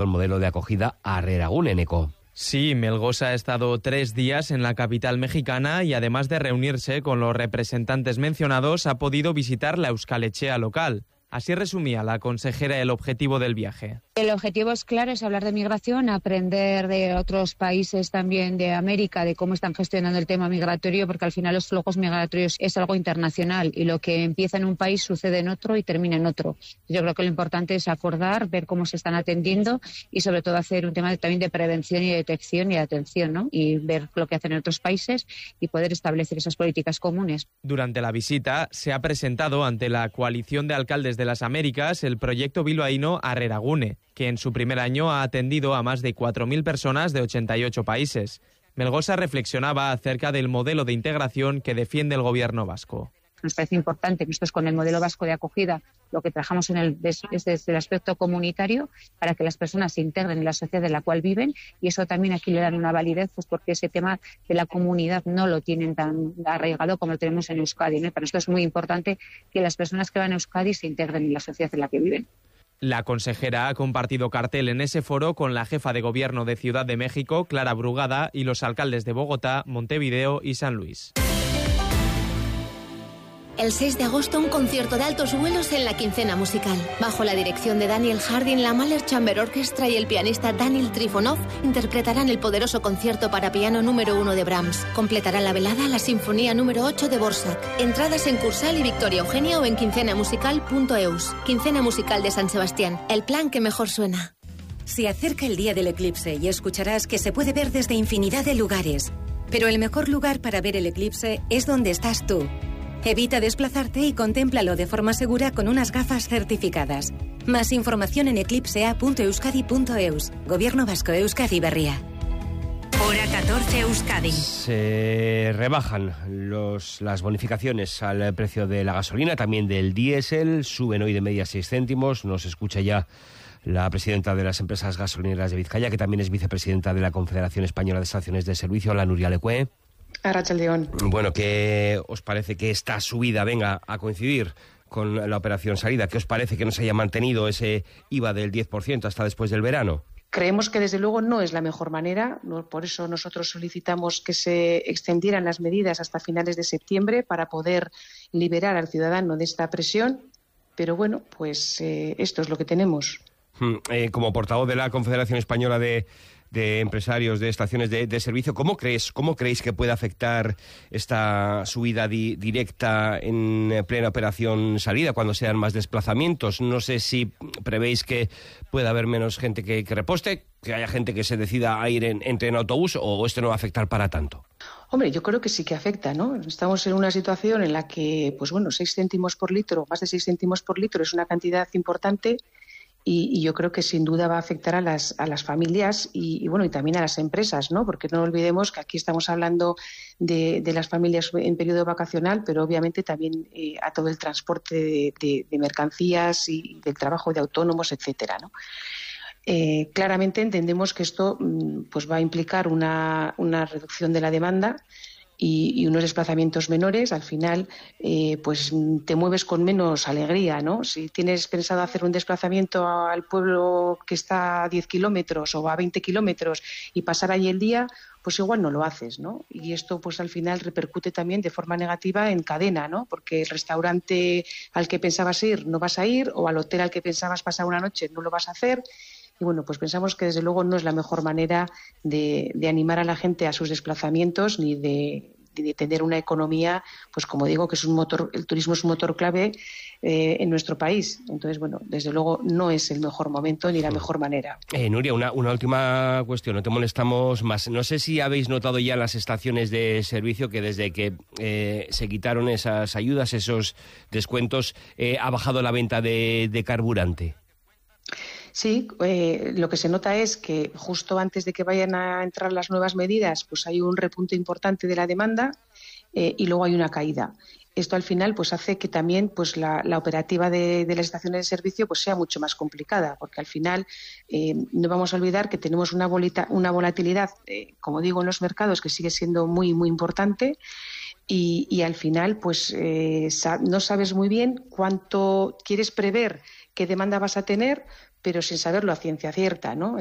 el modelo de acogida Arreragunen, Eco. Sí, Melgosa ha estado 3 días en la capital mexicana y además de reunirse con los representantes mencionados, ha podido visitar la Euskal Etxea local. Así resumía la consejera el objetivo del viaje. El objetivo es claro, es hablar de migración, aprender de otros países también de América, de cómo están gestionando el tema migratorio, porque al final los flujos migratorios es algo internacional y lo que empieza en un país sucede en otro y termina en otro. Yo creo que lo importante es acordar, ver cómo se están atendiendo y sobre todo hacer un tema también de prevención y de detección y de atención, ¿no? Y ver lo que hacen en otros países y poder establecer esas políticas comunes. Durante la visita se ha presentado ante la coalición de alcaldes de las Américas el proyecto bilbaíno Arreragune, que en su primer año ha atendido a más de 4.000 personas de 88 países. Melgosa reflexionaba acerca del modelo de integración que defiende el gobierno vasco. Nos parece importante que nosotros con el modelo vasco de acogida lo que trabajamos es desde el aspecto comunitario para que las personas se integren en la sociedad en la cual viven y eso también aquí le dan una validez pues porque ese tema de la comunidad no lo tienen tan arraigado como lo tenemos en Euskadi, ¿no? Para nosotros es muy importante que las personas que van a Euskadi se integren en la sociedad en la que viven. La consejera ha compartido cartel en ese foro con la jefa de gobierno de Ciudad de México, Clara Brugada, y los alcaldes de Bogotá, Montevideo y San Luis. El 6 de agosto un concierto de altos vuelos en la Quincena Musical. Bajo la dirección de Daniel Harding, la Mahler Chamber Orchestra y el pianista Daniel Trifonov interpretarán el poderoso concierto para piano número 1 de Brahms. Completará la velada la Sinfonía número 8 de Dvořák. Entradas en Cursal y Victoria Eugenia o en quincenamusical.eus. Quincena Musical de San Sebastián, el plan que mejor suena. Se acerca el día del eclipse y escucharás que se puede ver desde infinidad de lugares. Pero el mejor lugar para ver el eclipse es donde estás tú. Evita desplazarte y contémplalo de forma segura con unas gafas certificadas. Más información en eclipsea.euskadi.eus. Gobierno Vasco, Euskadi Berria. Hora 14 Euskadi. Se rebajan las bonificaciones al precio de la gasolina, también del diésel. Suben hoy de media 6 céntimos. Nos escucha ya la presidenta de las empresas gasolineras de Vizcaya, que también es vicepresidenta de la Confederación Española de Estaciones de Servicio, la Nuria Lecue. Arratsaldeon. Bueno, ¿qué os parece que esta subida venga a coincidir con la operación salida? ¿Qué os parece que no se haya mantenido ese IVA del 10% hasta después del verano? Creemos que desde luego no es la mejor manera, por eso nosotros solicitamos que se extendieran las medidas hasta finales de septiembre para poder liberar al ciudadano de esta presión, pero bueno, pues esto es lo que tenemos. Como portavoz de la Confederación Española de empresarios de estaciones de servicio, ¿cómo creéis que puede afectar esta subida directa en plena operación salida cuando sean más desplazamientos? No sé si prevéis que pueda haber menos gente que reposte, que haya gente que se decida a ir en autobús, o esto no va a afectar para tanto. Hombre, yo creo que sí que afecta, ¿no? Estamos en una situación en la que, 6 céntimos por litro, más de 6 céntimos por litro es una cantidad importante. Y yo creo que sin duda va a afectar a las familias y también a las empresas, ¿no? Porque no olvidemos que aquí estamos hablando de las familias en periodo vacacional, pero obviamente también a todo el transporte de mercancías y del trabajo de autónomos, etcétera, ¿no? Claramente entendemos que esto pues va a implicar una reducción de la demanda y unos desplazamientos menores. Al final pues te mueves con menos alegría, ¿no? Si tienes pensado hacer un desplazamiento al pueblo que está a 10 kilómetros o a 20 kilómetros y pasar allí el día, pues igual no lo haces, ¿no? Y esto pues al final repercute también de forma negativa en cadena, ¿no? Porque el restaurante al que pensabas ir no vas a ir, o al hotel al que pensabas pasar una noche no lo vas a hacer. Y bueno, pues pensamos que desde luego no es la mejor manera de animar a la gente a sus desplazamientos ni de tener una economía, pues como digo, que es un motor, el turismo es un motor clave en nuestro país. Entonces, bueno, desde luego no es el mejor momento ni la mejor manera. Nuria, una última cuestión, no te molestamos más. No sé si habéis notado ya en las estaciones de servicio que desde que se quitaron esas ayudas, esos descuentos, ha bajado la venta de carburante. Sí, lo que se nota es que justo antes de que vayan a entrar las nuevas medidas, pues hay un repunte importante de la demanda y luego hay una caída. Esto al final pues hace que también pues la operativa de las estaciones de servicio pues sea mucho más complicada, porque al final no vamos a olvidar que tenemos una volatilidad, como digo, en los mercados que sigue siendo muy, muy importante. Y al final pues no sabes muy bien cuánto quieres prever, qué demanda vas a tener, pero sin saberlo a ciencia cierta, ¿no?